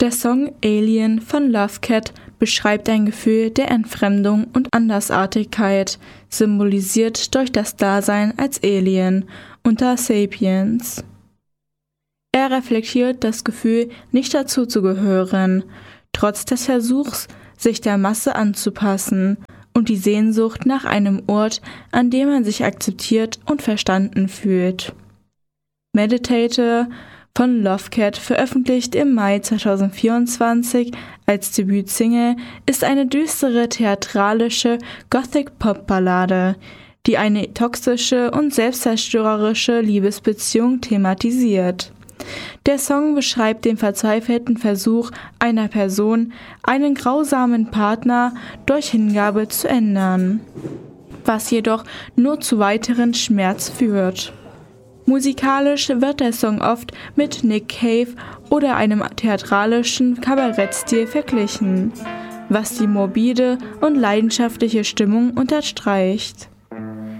Der Song Alien von Lovecat beschreibt ein Gefühl der Entfremdung und Andersartigkeit, symbolisiert durch das Dasein als Alien unter Sapiens. Er reflektiert das Gefühl, nicht dazu zu gehören, trotz des Versuchs, sich der Masse anzupassen, und die Sehnsucht nach einem Ort, an dem man sich akzeptiert und verstanden fühlt. Meditator von Lovecat, veröffentlicht im Mai 2024 als Debütsingle, ist eine düstere theatralische Gothic-Pop-Ballade, die eine toxische und selbstzerstörerische Liebesbeziehung thematisiert. Der Song beschreibt den verzweifelten Versuch einer Person, einen grausamen Partner durch Hingabe zu ändern, was jedoch nur zu weiteren Schmerz führt. Musikalisch wird der Song oft mit Nick Cave oder einem theatralischen Kabarettstil verglichen, was die morbide und leidenschaftliche Stimmung unterstreicht.